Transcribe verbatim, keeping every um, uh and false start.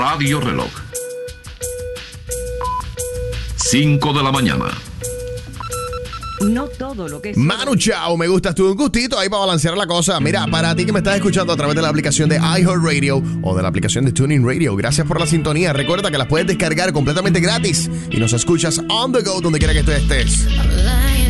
Radio Reloj. cinco de la mañana. No todo lo que es... Manu Chao, me gustas tú, un gustito ahí para balancear la cosa. Mira, para ti que me estás escuchando a través de la aplicación de iHeartRadio o de la aplicación de TuneIn Radio, gracias por la sintonía. Recuerda que las puedes descargar completamente gratis y nos escuchas on the go donde quiera que tú estés.